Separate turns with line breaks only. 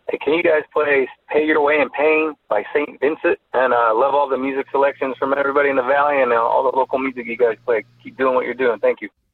Hey, can you guys play Pay Your Way in Pain by St. Vincent? And I love all the music selections from everybody in the Valley and all the local music you guys play. Keep doing what you're doing. Thank you.